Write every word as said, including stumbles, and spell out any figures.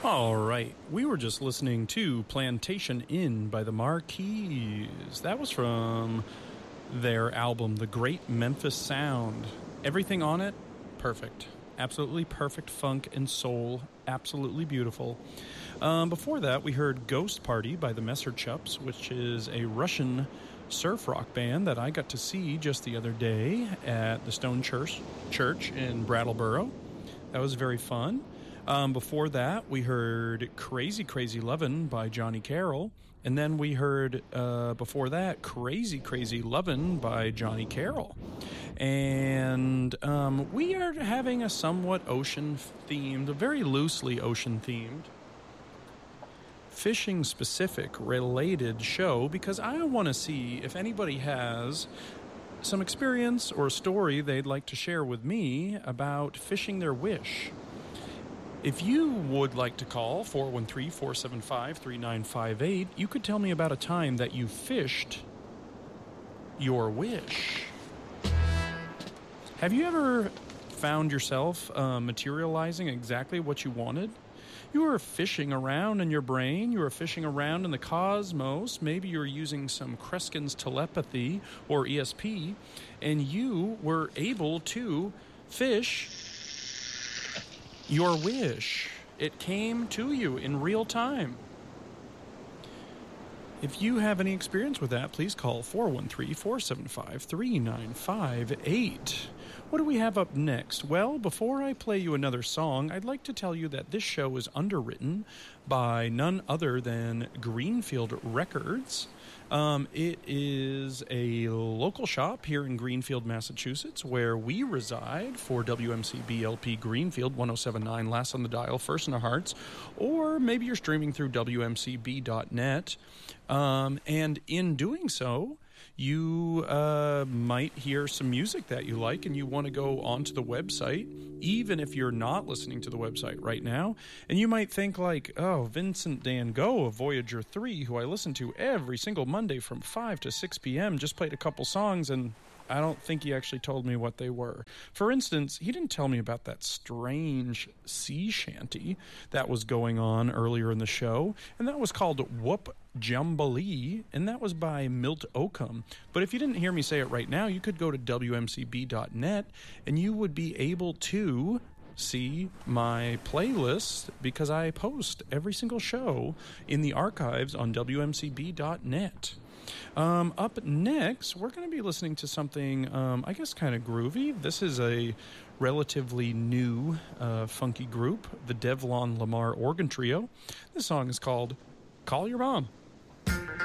All right, we were just listening to Plantation Inn by the Marquis. That was from their album, The Great Memphis Sound. Everything on it, perfect. Absolutely perfect funk and soul. Absolutely beautiful. Um, before that, we heard Ghost Party by the Messer Chups, which is a Russian surf rock band that I got to see just the other day at the Stone Church, Church in Brattleboro. That was very fun. Um, before that, we heard Crazy Crazy Lovin' by Johnny Carroll. And then we heard, uh, before that, Crazy Crazy Lovin' by Johnny Carroll. And um, we are having a somewhat ocean-themed, a very loosely ocean-themed, fishing-specific related show, because I want to see if anybody has some experience or a story they'd like to share with me about fishing their wish. If you would like to call four one three, four seven five, three nine five eight, you could tell me about a time that you fished your wish. Have you ever found yourself uh, materializing exactly what you wanted? You were fishing around in your brain, you were fishing around in the cosmos, maybe you were using some Kreskin's telepathy or E S P, and you were able to fish your wish. It came to you in real time. If you have any experience with that, please call four one three, four seven five, three nine five eight. What do we have up next? Well, before I play you another song, I'd like to tell you that this show is underwritten by none other than Greenfield Records. Um, it is a local shop here in Greenfield, Massachusetts, where we reside for W M C B L P Greenfield, one oh seven point nine, last on the dial, first in our hearts, or maybe you're streaming through W M C B dot net. Um, and in doing so, you uh, might hear some music that you like and you want to go onto the website, even if you're not listening to the website right now. And you might think like, oh, Vincent Dan Go of Voyager three, who I listen to every single Monday from five to six p.m., just played a couple songs and I don't think he actually told me what they were. For instance, he didn't tell me about that strange sea shanty that was going on earlier in the show, and that was called Whoop Jambalee, and that was by Milt Oakham. But if you didn't hear me say it right now, you could go to W M C B dot net, and you would be able to see my playlist, because I post every single show in the archives on W M C B dot net. Um, up next, we're going to be listening to something, um, I guess, kind of groovy. This is a relatively new uh, funky group, the Devlon Lamar Organ Trio. This song is called Call Your Mom.